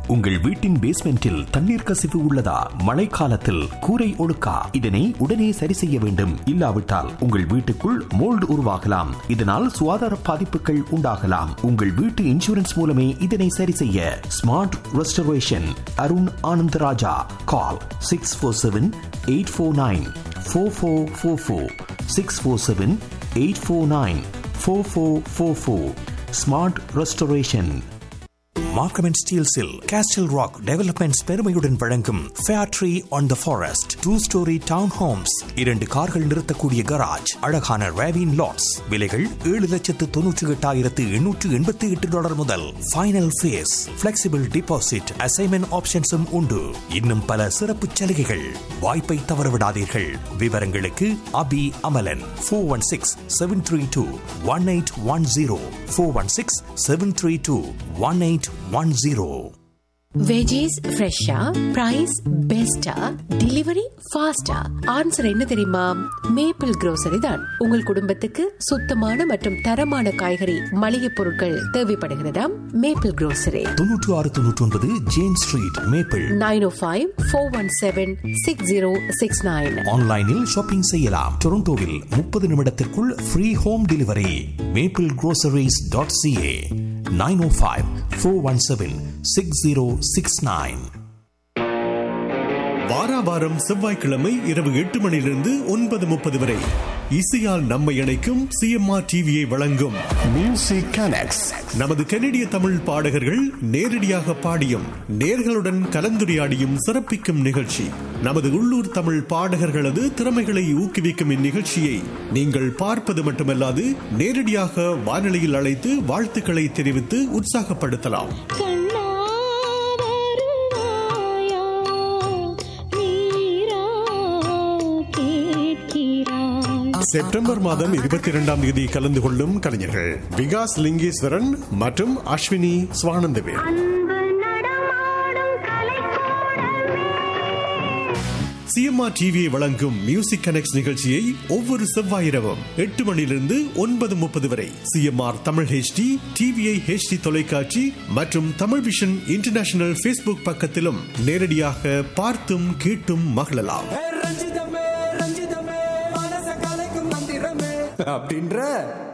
உங்கள் வீட்டின் பேஸ்மெண்டில் தண்ணீர் கசிவு உள்ளதா? மழைக்காலத்தில் கூரை ஒழுக்கா? இதனை உடனே சரி செய்ய வேண்டும். இல்லாவிட்டால் உங்கள் வீட்டுக்குள் மோல்டு உருவாகலாம். இதனால் சுகாதார பாதிப்புகள் உண்டாகலாம். உங்கள் வீட்டு இன்சூரன்ஸ் மூலமே இதனை சரி செய்ய. Smart restoration Arun Anandaraja. Call 647-849-4444 647-849-4444. Smart restoration. Markham and ஸ்டீல்ஸில் castle rock developments பெருமையுடன் வழங்கும் fair tree on the forest 2-story down Holmes, 2 கார்கள் நிறுத்தக்கூடிய கராஜ், அழகான ரேவின் லாட்ஸ். விலைகள் $7,98,888 முதல். Final face flexible deposit assignment ஆப்ஷன்ஸும் உண்டு. இன்னும் பல சிறப்பு சலுகைகள். வாய்ப்பை தவறவிடாதீர்கள். விவரங்களுக்கு அபி அமலன் 416-732-1810 416-732-1810. வெஜிஸ் ஃப்ரெஷ்ஷா, பிரைஸ் பெஸ்டா, டெலிவரி ஃபாஸ்டா? ஆன்சர் என்ன தெரியுமா? மேப்பிள் grocery தான். உங்கள் குடும்பத்துக்கு சுத்தமான மற்றும் தரமான காய்கறி மளிகை பொருட்கள் தேவைப்படுகிறதா? Maple grocery 9699 James street, maple. 905-417-6069. ஆன்லைனில் ஷாப்பிங் செய்யலாம். டொரண்டோவில் 30 நிமிடத்திற்குள் ஃப்ரீ ஹோம் டெலிவரி. maplegroceries.ca 905-417-6069. வாராவாரம் செவ்வாய்க்கிழமை இரவு 8 மணியிலிருந்து 9:30 வரை இசையால் நம்மை இணைக்கும் சிஎம்ஆர் டிவியை வழங்கும் மியூசிக் கனெக்ட்ஸ். நமது கனடிய தமிழ் பாடகர்கள் நேரடியாக பாடியும் நேர்களுடன் கலந்துரையாடியும் சிறப்பிக்கும் நிகழ்ச்சி. நமது உள்ளூர் தமிழ் பாடகர்களது திறமைகளை ஊக்குவிக்கும் இந்நிகழ்ச்சியை நீங்கள் பார்ப்பது மட்டுமல்லாது நேரடியாக வானொலியில் அழைத்து வாழ்த்துக்களை தெரிவித்து உற்சாகப்படுத்தலாம். செப்டம்பர் மாதம் 22ஆம் தேதி கலந்து கொள்ளும் கலைஞர்கள் விகாஸ் லிங்கேஸ்வரன் மற்றும் அஸ்வினி சுவானந்தவேல். சிஎம்ஆர் டிவியை வழங்கும் மியூசிக் கனெக்ட்ஸ் நிகழ்ச்சியை ஒவ்வொரு செவ்வாய் இரவும் 8 மணியிலிருந்து 9:30 வரை CMR Tamil HD, TVI HD தொலைக்காட்சி மற்றும் தமிழ் விஷன் இன்டர்நேஷனல் ஃபேஸ்புக் பக்கத்திலும் நேரடியாக பார்த்தும் கேட்டும் மகிழலாம். அப்படின்ற